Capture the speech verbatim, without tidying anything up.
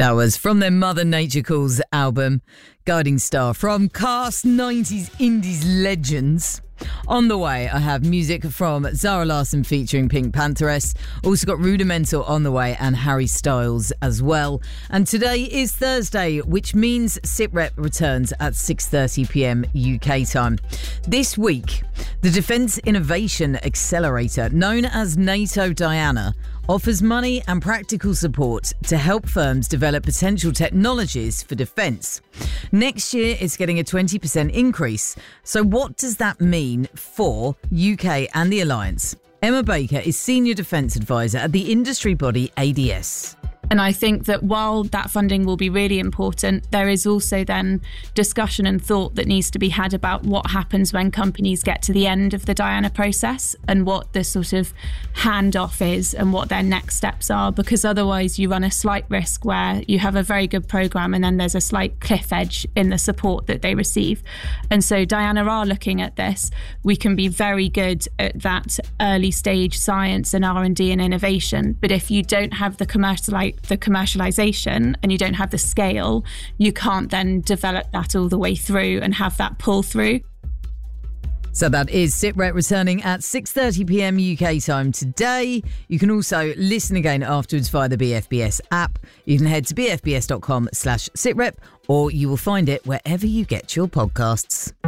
That was from their Mother Nature Calls album, Guiding Star, from Cast nineties Indies Legends. On the way, I have music from Zara Larsson featuring Pink Pantheress. Also got Rudimental on the way and Harry Styles as well. And today is Thursday, which means SITREP returns at six thirty p.m. U K time. This week, the Defence Innovation Accelerator, known as NATO Diana, offers money and practical support to help firms develop potential technologies for defence. Next year, it's getting a twenty percent increase. So what does that mean for U K and the Alliance? Emma Baker is Senior Defence Advisor at the industry body A D S. And I think that while that funding will be really important, there is also then discussion and thought that needs to be had about what happens when companies get to the end of the Diana process and what the sort of handoff is and what their next steps are, because otherwise you run a slight risk where you have a very good programme and then there's a slight cliff edge in the support that they receive. And so Diana are looking at this. We can be very good at that early stage science and R and D and innovation, but if you don't have the commercial the commercialization and you don't have the scale, you can't then develop that all the way through and have that pull through. So that is SITREP returning at six thirty p.m. U K time today. You can also listen again afterwards via the B F B S app. You can head to bfbs.com slash SITREP or you will find it wherever you get your podcasts.